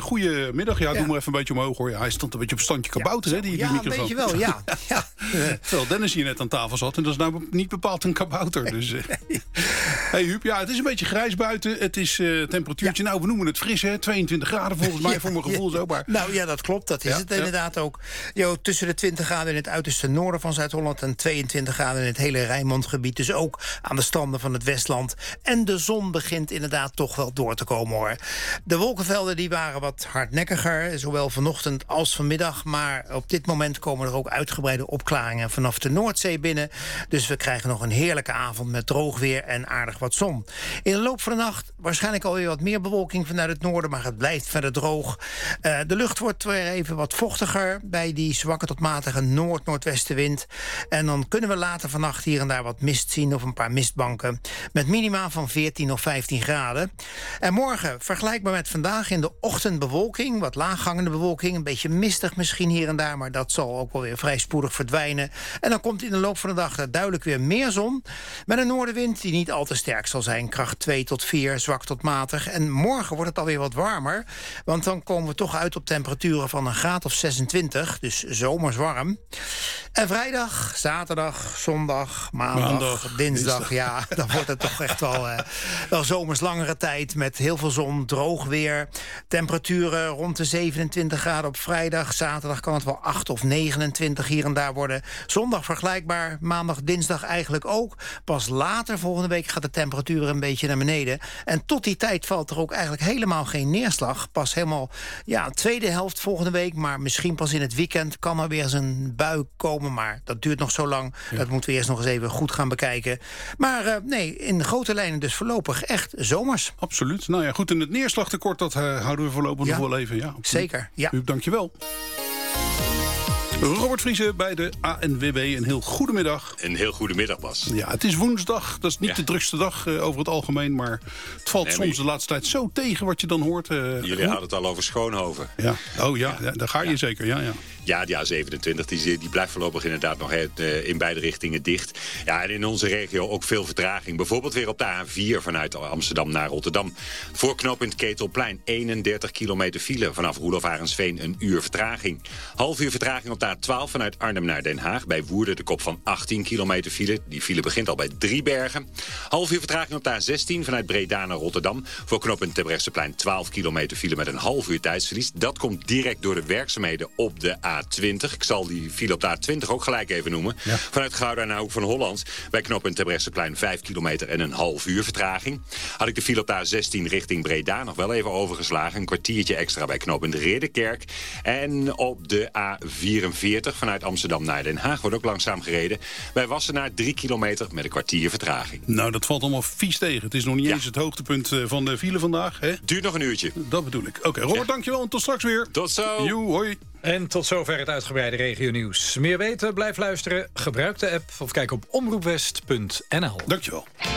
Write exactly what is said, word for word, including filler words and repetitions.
goede middag. Ja, Ja. doe maar even een beetje omhoog hoor. Ja, hij stond een beetje op standje kabouter, hè, die, die ja, microfoon. een beetje wel, ja. ja. Terwijl Dennis hier net aan tafel zat. En dat is nou niet bepaald een kabouter. Dus, uh. Hey Huub, ja, het is een beetje grijs buiten. Het is uh, temperatuurtje, ja. nou we noemen het fris hè. tweeëntwintig graden volgens mij, ja, voor mijn gevoel zo. Maar... Nou ja, dat klopt. Dat is ja, het inderdaad ja. ook. Jo, tussen de twintig graden in het uiterste noorden van Zuid-Holland... en tweeëntwintig graden in het hele Rijnmondgebied. Dus ook aan de stranden van het Westland. En de zon begint inderdaad toch wel door te komen hoor. De wolkenvelden die waren wat hardnekkiger. Zowel vanochtend als vanmiddag. Maar op dit moment komen er ook uitgebreide opklaringen vanaf de Noordzee binnen. Dus we krijgen nog een heerlijke avond met droog weer en aardig wat zon. In de loop van de nacht waarschijnlijk alweer wat meer bewolking vanuit het noorden, maar het blijft verder droog. Uh, de lucht wordt weer even wat vochtiger bij die zwakke tot matige noord-noordwestenwind. En dan kunnen we later vannacht hier en daar wat mist zien of een paar mistbanken. Met minima van veertien of vijftien graden. En morgen, vergelijkbaar met vandaag, in de ochtend bewolking. Wat laaghangende bewolking, een beetje mistig misschien hier en daar, maar dat zal ook wel weer vrij spoedig verdwijnen. En dan komt in de loop van de dag duidelijk weer meer zon. Met een noordenwind die niet al te sterk zal zijn. Kracht twee tot vier, zwak tot matig. En morgen wordt het alweer wat warmer. Want dan komen we toch uit op temperaturen van een graad of zesentwintig. Dus zomers warm. En vrijdag, zaterdag, zondag, maandag, maandag dinsdag. dinsdag. Ja, dan wordt het toch echt wel, uh, wel zomers langere tijd. Met heel veel zon, droog weer. Temperaturen rond de zevenentwintig graden op vrijdag. Zaterdag kan het wel acht of negenentwintig hier en daar worden. Zondag vergelijkbaar. Maandag, dinsdag eigenlijk ook. Pas later volgende week gaat de temperatuur een beetje naar beneden. En tot die tijd valt er ook eigenlijk helemaal geen neerslag. Pas helemaal, ja, tweede helft volgende week. Maar misschien pas in het weekend kan er weer eens een bui komen. Maar dat duurt nog zo lang. Ja. Dat moeten we eerst nog eens even goed gaan bekijken. Maar uh, nee, in grote lijnen dus voorlopig echt zomers. Absoluut. Nou ja, goed. En het neerslagtekort, dat uh, houden we voorlopig ja. nog wel even. Ja, zeker. Ja. Huub, dank je wel. Robert Vriesen bij de A N W B. Een heel goede middag. Een heel goede middag, Bas. Ja, het is woensdag. Dat is niet ja. de drukste dag uh, over het algemeen. Maar het valt nee, soms je... de laatste tijd zo tegen wat je dan hoort. Uh, Jullie hoe... hadden het al over Schoonhoven. Ja. Oh ja, ja. daar ga je ja. zeker. Ja, ja. Ja, de A zevenentwintig die, die blijft voorlopig inderdaad nog he, in beide richtingen dicht. Ja, en in onze regio ook veel vertraging. Bijvoorbeeld weer op de A vier vanuit Amsterdam naar Rotterdam. Voor knooppunt Ketelplein eenendertig kilometer file. Vanaf Roelof Arendsveen een uur vertraging. Half uur vertraging op de A twaalf vanuit Arnhem naar Den Haag. Bij Woerden de kop van achttien kilometer file. Die file begint al bij Driebergen. Half uur vertraging op de A zestien vanuit Breda naar Rotterdam. Voor knooppunt Terbrechtseplein twaalf kilometer file met een half uur tijdsverlies. Dat komt direct door de werkzaamheden op de A twintig. Ik zal die file op de A twintig ook gelijk even noemen. Ja. Vanuit Gouda naar Hoek van Holland. Bij knooppunt Terbrechtseplein vijf kilometer en een half uur vertraging. Had ik de file op de A zestien richting Breda nog wel even overgeslagen. Een kwartiertje extra bij knooppunt Ridderkerk. En op de A vierenveertig vanuit Amsterdam naar Den Haag wordt ook langzaam gereden. Bij Wassenaar drie kilometer met een kwartier vertraging. Nou, dat valt allemaal vies tegen. Het is nog niet ja. eens het hoogtepunt van de file vandaag. Hè? Duurt nog een uurtje. Dat bedoel ik. Oké, okay, Robert, ja. dankjewel en tot straks weer. Tot zo. Joe, hoi. En tot zover het uitgebreide regionieuws. Meer weten, blijf luisteren, gebruik de app of kijk op omroepwest punt n l. Dankjewel.